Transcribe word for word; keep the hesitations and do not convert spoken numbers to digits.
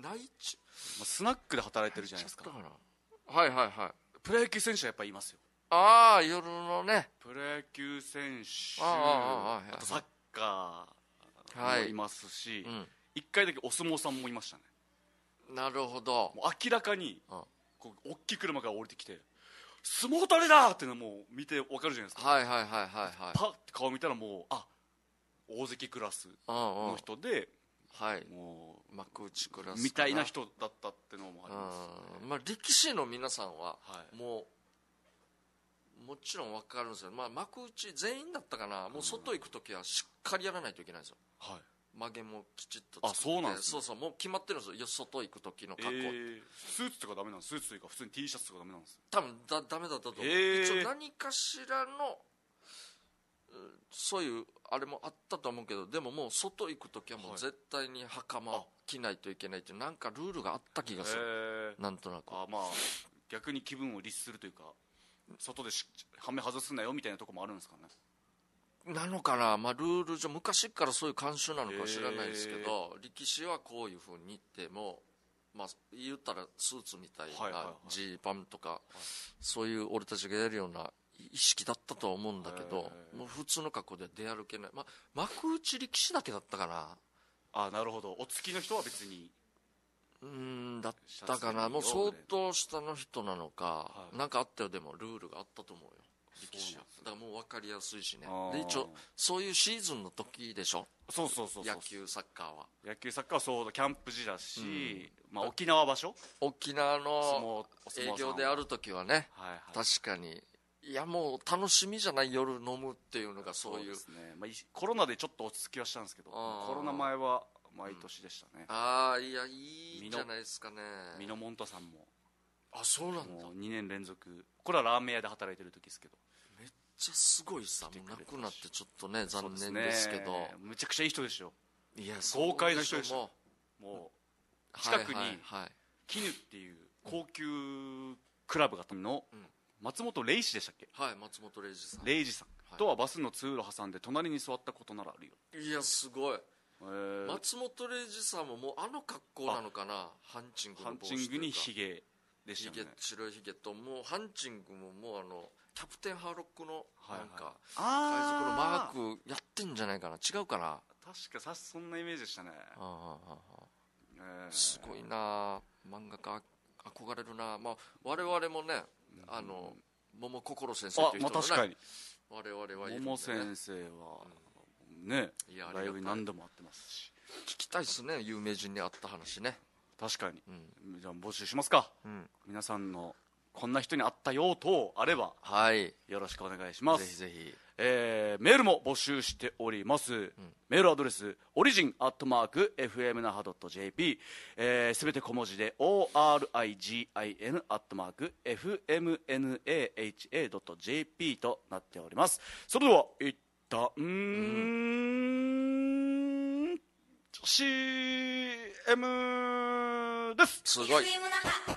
内地、 まあ、スナックで働いてるじゃないですか。 はいはいはい。 プロ野球選手はやっぱりいますよ。 ああ、夜のね、 プロ野球選手、 ああとサッカーもいますし、 はい、うん、 一回だけお相撲さんもいましたね。 なるほど。 もう明らかに、 うん、 こう大きい車が降りてきて、相撲取れだっていうのはもう見てわかるじゃないですか。 はいはいはいはいはい。 パッて顔見たらもう、あ、大関クラスの人で、うんうん、 はい、 もう幕内クラスみたいな人だったってのもあります、ね、 まあ、力士の皆さんは、 はい、 もうもちろん分かるんですよ、まあ、幕内全員だったかな、もう外行く時はしっかりやらないといけないんですよ、はい、曲げもきちっとつけて、 あ、そうなんですね、 そうそう、もう決まってるんですよ、外行く時の格好、えー、スーツとかダメなんです、スーツというか普通に T シャツとかダメなんです、 多分だダメだったと思う、えー、一応何かしらのそういうあれもあったと思うけど、でももう外行く時はもう絶対に袴を着ないといけないっていうなんかルールがあった気がする、なんとなく。 あ、まあ逆に気分を律するというか、外ではめ外すなよみたいなところもあるんですかね。 なのかな、まあ、ルール上昔からそういう慣習なのか知らないですけど、力士はこういうふうに言っても、まあ、言ったらスーツみたいなジーパンとか、そういう俺たちがやるような意識だったとは思うんだけど、もう普通の格好で出歩けない、まあ、幕内力士だけだったかな。 あ、なるほど、お付きの人は別にうーんだったかな、もう相当下の人なのか、はい、なんかあったよ、でもルールがあったと思うよ、力士は。だからもう分かりやすいしね。で一応そういうシーズンの時でしょ。 そうそうそうそう、 野球サッカーは野球サッカーはそうだ、キャンプ時だし、うん、まあ、沖縄場所、 沖縄の営業である時はね、はいはい、確かに、いやもう楽しみじゃない、夜飲むっていうのがそういう、そうですね、 まあ、コロナでちょっと落ち着きはしたんですけど、コロナ前は毎年でしたね、 うん、ああ、いや、いいんじゃないですかね。 ミノモンタさんも、 あ、そうなんだ、 にねん連続、これはラーメン屋で働いてる時ですけど、 めっちゃすごいさ、もう亡くなってちょっとね残念ですけど、ね、 むちゃくちゃいい人でしょ。 いや、 豪快な人でしょ。もう近くに絹っていう高級クラブがあったの、うん、松本零士でしたっけ。 はい、松本零士さん、 零士さん、はい、とはバスの通路挟んで隣に座ったことならあるよ。 いや、すごい、えー、松本零士さんももうあの格好なのかな、ハンチングの帽子というか、 ハンチングにヒゲでしたね、 白いヒゲと、もうハンチングももうあのキャプテンハーロックのなんか、 はいはい、 海賊のマークやってんじゃないかな、違うかな、 確かさそんなイメージでしたね。ああ、 えー、すごいな、漫画家憧れるな、まあ、我々もね、うん、あの桃心先生という人がね、 まあ、確かに我々はいるんで、ね、 桃先生はね、うん、ライブに何度も会ってますし、 聞きたいですね、有名人に会った話ね。 確かに、うん、じゃあ募集しますか、うん、皆さんのこんな人に会ったよ等あれば、はい、よろしくお願いします。 ぜひぜひ、 えー、メールも募集しております、うん、メールアドレスオリジンアットマーク エフエムナハドットジェーピー、えー、すべて小文字で オーアールアイジーアイエヌ アットマーク エフエムエヌエーエイチエードットジェーピー となっております。それでは一旦うーん シーエム です。 すごい。